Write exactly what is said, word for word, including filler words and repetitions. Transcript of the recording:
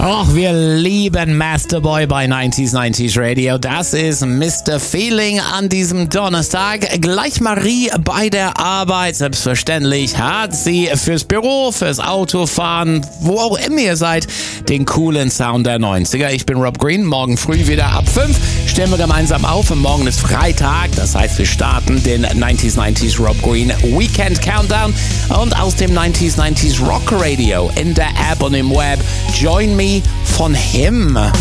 Och, wir lieben Masterboy bei neunzig neunzig Radio. Das ist Mister Feeling an diesem Donnerstag. Gleich Marie bei der Arbeit. Selbstverständlich hat sie fürs Büro, fürs Autofahren, wo auch immer ihr seid, den coolen Sound der neunziger. Ich bin Rob Green. Morgen früh wieder ab fünf stehen wir gemeinsam auf. Und morgen ist Freitag. Das heißt, wir starten den neunzig neunzig Rob Green Weekend Countdown. Und aus dem neunzig neunzig Rock Radio in der App und im Web Join Me von Him.